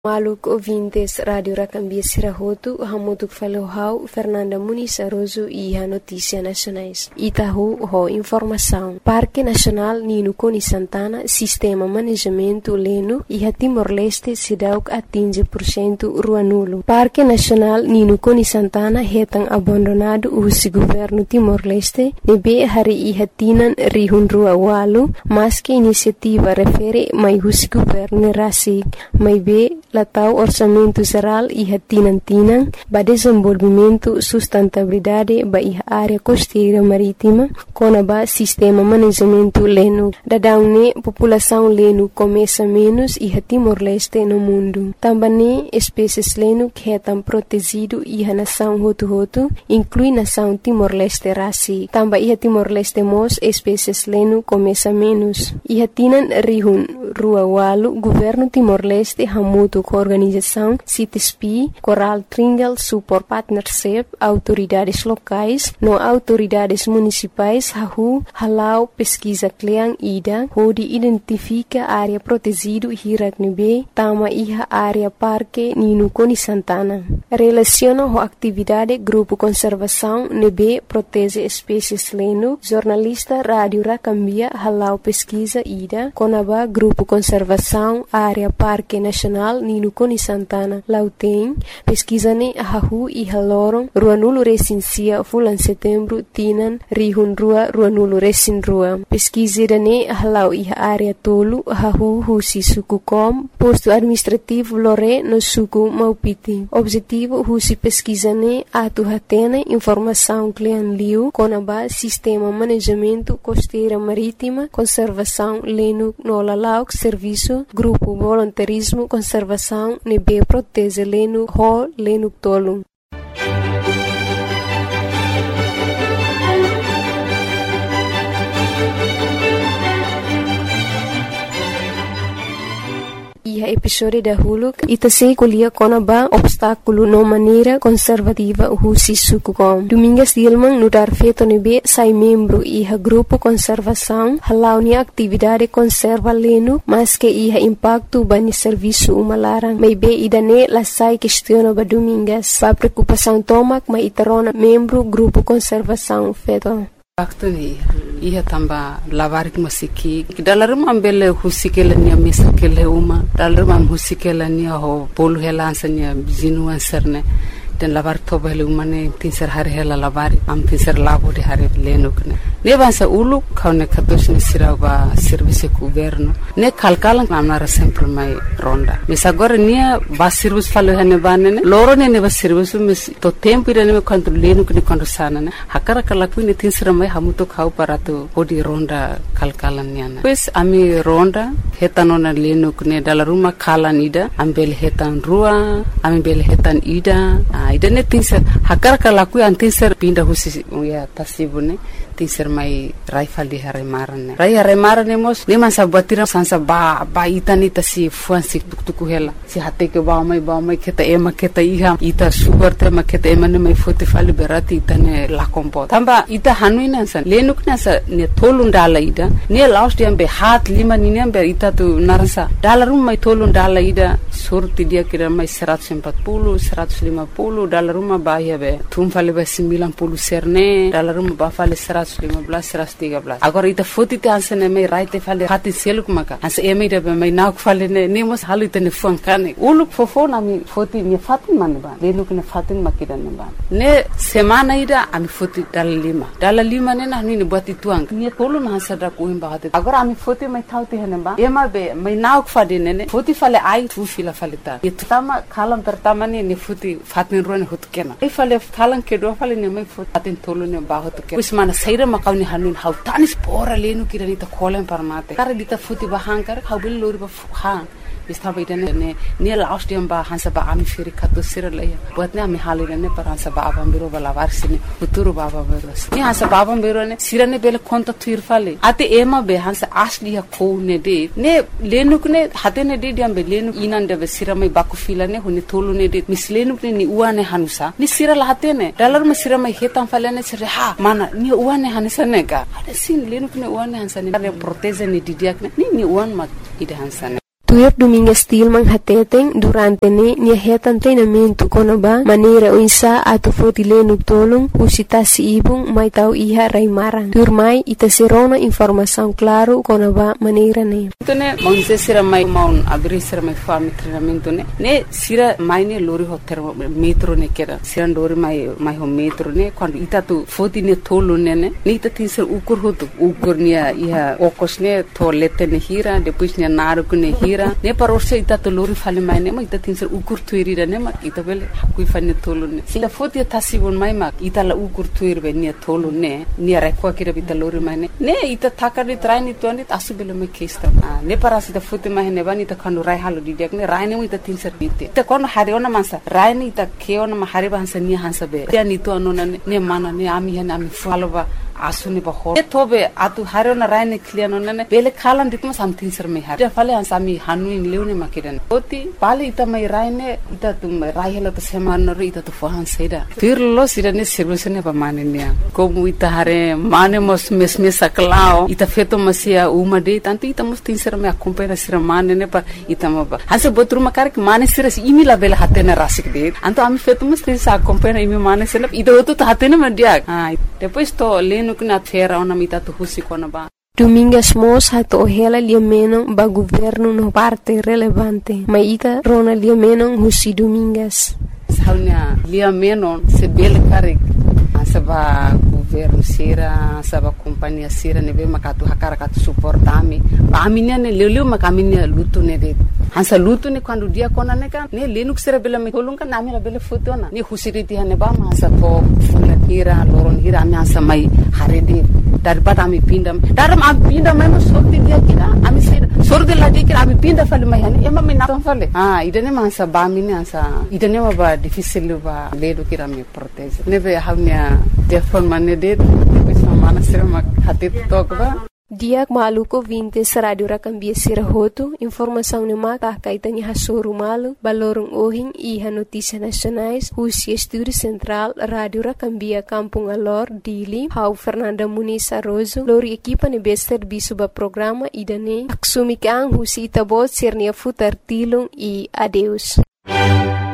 Maluk ouvintes Rádio Racambia Sirahotu, Hamutuk Falohau, Fernanda Muniz Aroso e a Notícia Nacionais. Itahu, ho informação. Parque Nacional Nino Coni Santana, Sistema Manejamento Leno e a Timor-Leste Sidauk atinge % rua nulo. Parque Nacional Nino Coni Santana retan abandonado o governo Timor-Leste, nebe hari e hatinan rihun rua walu, mas que iniciativa refere mai o governo rasi, mai be latau orçamento geral e hatinantinan ba desenvolvimento sustentabilidade ba a área costeira marítima com ba sistema manejamento leno. Dadaune população leno começa menos e a Timor-Leste no mundo. Também espécies leno que estão protegido e a nação Hotu inclui nação Timor-Leste rasi. Também a Timor-Leste mos espécies leno começa menos. E hatinan rihun rua walu governo Timor-Leste hamutu com organização CITESPI, Coral Tringal Support Partnership, autoridades locais, no autoridades municipais, halau pesquisa Kleang Ida, onde identifica área protegida Hiraknebe, tama iha área Parque Nino Coni Santana. Relaciona a atividade Grupo Conservação Nebe protege espécies leno, jornalista Rádio Racambia, halau pesquisa Ida, Conaba Grupo Conservação, área Parque Nacional Nino Coni Santana, Lauteng, pesquisa-ne hahu e haloron, rua nulo recensia, fulan setembro, tinan, rihun rua nulo recin rua. Pesquisa-ne halau e área tolo, hahu husi suku kom, posto administrativo lore no suku maupiti. Objetivo husi pesquisa-ne atu hatene informação clean liu, conaba sistema manejamento costeira marítima, conservação leno no lalauk, serviço, grupo voluntarismo, conservação nebe protege leno ho leno tolu. E a episódio da Huluk itase kulia konaba obstáculo no maneira conservativa husi sukukom. Domingas Dilman nudar feto nebe sai membro e a grupo conservação halau ni atividade conserva leno mas que ia impacto bani serviço umalarang may be idane la sai questiona ba domingas pa preocupação tomak ma itarona membro grupo conservação feto. Faktori ia tamba lavar musiki dalam ambele husikela nia mesakele uma dalam husikela nia ho polu helansanya jinuan serne den lavar tobele umane tinser hari hela lavar am tinser labo de hari lenukne ne bansa ulu kaune kadosne siraba service governo ne kalkalan amnara sempre mai ronda misagora nia ba service falo hene banene loro ne ba service mis to tempo ire ne quanto lenukne quando sana ne hakara kala kuine tinser mai hamuto khau paratu bodi ronda kalkalan niana pues ami ronda hetanona lenukne dalaruma kalan ida ambel hetan rua ambel hetan ida ida ne tinser hakara kala ku antinser pinda husi ya tasibune tinser mai raifal di hare marane mos ne man sabatira sansa ba itani tasi fuansi tuktuku hela si hate ke ba mai keta ema keta iha ita super te ma keta ema ne mai fote fali berati itane la kompo tamba ita hanuina san lenuk na sa ne tolun dala ida ne last dia be hat lima ni ne be ita tu narasa dalarum mai tolun dala ida surti dia kira mai 140 150 dalaruma ba ya be tum fali be 90 serne dalaruma ba fali 115 113 agora ita foto te ansene mai right fale hati seluk maka as emi de mai nak fale ne mos halu te ne funkane uluk fofo na mi foto ni fatin man ba lenuk ne fatin makida ne ba ne semana ida ami foto dala lima ne na ni buat ituang ni tolu na sada ko imba hate agora ami foto mai thauti hene ba ema be mai nak fade ne foto fale ai tu fila fale ta itama kalam pertama ne foto fatin ron hut kena e fale kalan ke do fale ne mai foto fatin tolu ne ba hut kena usmana saira makawni hanun hau tanis pora lenu kira dita kolen parmate kare dita futi bahangkar hau bil lori ba han istaba idane ne last dia ba hansa ba ami firi kato siralaya buat ne ami halire ne par hansa ba abam biro bala varsine uturu baba beros ne hansa ba abam biro ne sirane bele konta tuirfale ate ema be hansa asli ha ko ne de ne lenu ne hate ne de diam be lenu inan de siramai baku fila ne hone tolu ne de mislenu ne ni uane hanusa ni sirala hate ne dalar ma siramai hetan fale ne sire ha mana ni uane hanisa ne ga ade sin lenu ne uane hansa ne proteze ne didiak ne ni uan ma ide hansa ne Tuir Domingas Tilman hateteng durante nia hetan treinamento konaba maneira uinsa atu fotilenu tolong usita si ibung mai tau iha raimarang. Tuir mai ita serona informação claro konaba maneira ne. Tone monse sira mai maun abri sira mai fami treinamento ne sira mai ne lori ho metro ne kera sira lori mai ho metro ne quando ita tu fotine tolo ne ita tinser ukur nia iha okos ne tolete ne hira depois nia naru ne hira ne parosha ita to lori fale mai ne ma ita tinser ukur tuirira ne ma ita bele kui fane tolo ne sila foti tasibon mai ma ita la ukur tuirbe nia tolo ne nia rekwa kira bita lori mai ne ita takari traini tuani asubele me kesta ne parasita foti mai ne bani ita kanu rai halu di nek ne rai ne ita tinser bite ita kono hari ona mansa rai ne ita keona ma hari bansa nia hansa be ya ni to anona ne mana ne ami hena ami faloba asuni ba ho tobe atu harona raine kliano nane bele khalan ditma samtin sar me har fale ansami hanu in leune makidan oti pale ita mai raine ita tum rai hela to seman no ita to fohan seida tirlo sirane solution ba manenia komu ita hare mane mos mesme saklao ita feto masia uma de tanto ita mos tin sar me acompanha sir mane ne pa ita maba hase botru makar ke mane sir imi la bele hatena rasik de anto ami feto mos tin sa acompanha imi mane sir ita oto to hatena madia depois to leno na fera ona mita to husi kona ba Domingas mos hato hela liameno ba governo no parte relevante maita rona liameno husi Domingas saunya liameno se bel karek asaba governo sira asaba companhia sira nebe makatu hakara katu suportami aminia ne leleu makaminia lutu ne de hansa lutu ne quando dia kona ne kan ne lenuk sira bela me kolunga nami la bela fotona ne husiriti hane ba masa to hira loron hira ami hansa mai harede daripada ami pindam daram ami pindam mai sorti dia kira ami sira sorti la dia kira ami pinda fale mai hane ema me naton fale idane mansa ba mine hansa idane ba difficile ba ledo kira me protege nebe havnia telefon mane de depois mana sira mak hatit tokba Diak maluko vintes Radio Rakambia Sirahoto, informação ne maka kaitani hasuru malu, balorong ohing iha notícia nacionais, Husi Estúdio Central, Radio Rakambia Kampung Alor, Dili, Hau Fernanda Muniz Arrozo, lori equipa ne bester bisuba programa idane, aksumi kang Husi itabot sirnia futar tilong e adeus.